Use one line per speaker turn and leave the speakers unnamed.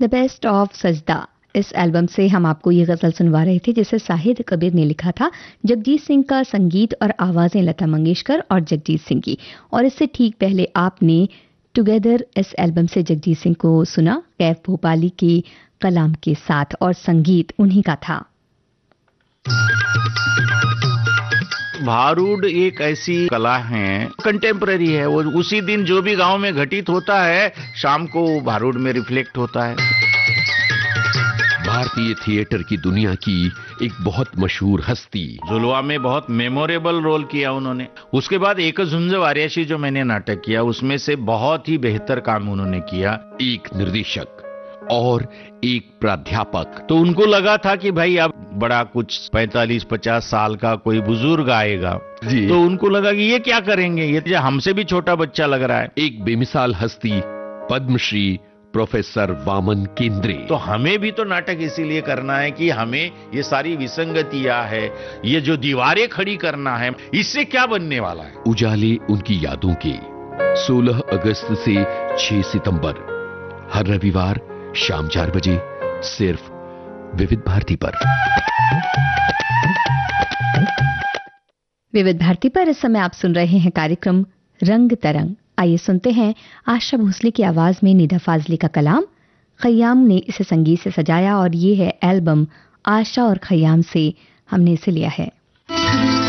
The best of सजदा, इस album से हम आपको ये गज़ल सुनवा रहे थे जिसे साहिद कबीर ने लिखा था, जगजीत सिंह का संगीत और आवाज़ें लता मंगेशकर और जगजीत सिंह की। और इससे ठीक पहले आपने टुगेदर इस एल्बम से जगजीत सिंह को सुना, कैफ भोपाली की कलाम के साथ, और संगीत उन्हीं का था।
भारूड एक ऐसी कला है, कंटेम्पररी है। वो उसी दिन जो भी गांव में घटित होता है, शाम को भारूड में रिफ्लेक्ट होता है।
भारतीय थिएटर की दुनिया की एक बहुत मशहूर हस्ती,
जुलवा में बहुत मेमोरेबल रोल किया उन्होंने। उसके बाद एक झुंज वारियाशी जो मैंने नाटक किया, उसमें से बहुत ही बेहतर काम उन्होंने किया।
एक निर्देशक और एक प्राध्यापक।
तो उनको लगा था कि भाई अब बड़ा कुछ 45-50 साल का कोई बुजुर्ग आएगा, तो उनको लगा कि ये क्या करेंगे, ये हमसे भी छोटा बच्चा लग रहा है।
एक बेमिसाल हस्ती, पद्मश्री प्रोफेसर वामन केंद्रे।
तो हमें भी तो नाटक इसीलिए करना है कि हमें ये सारी विसंगतियां है, ये जो दीवारें खड़ी करना है, इससे क्या बनने वाला है।
उजाले उनकी यादों के 16 अगस्त से 6 सितंबर हर रविवार शाम 4 बजे सिर्फ विविध भारती पर।
विविध भारती पर इस समय आप सुन रहे हैं कार्यक्रम रंग तरंग। आइए सुनते हैं आशा भोसले की आवाज में निदा फाजली का कलाम। खयाम ने इसे संगीत से सजाया और ये है एल्बम आशा और खयाम से हमने इसे लिया है।